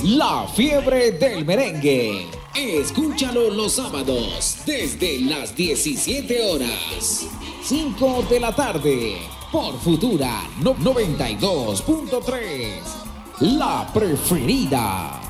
La Fiebre del Merengue. Escúchalo los sábados desde las 17 horas. 5 de la tarde por Futura 92.3. La preferida.